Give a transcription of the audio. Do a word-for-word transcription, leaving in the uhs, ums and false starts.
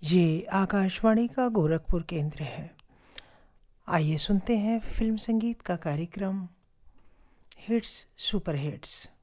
ये आकाशवाणी का गोरखपुर केंद्र है। आइए सुनते हैं फिल्म संगीत का कार्यक्रम हिट्स सुपर हिट्स।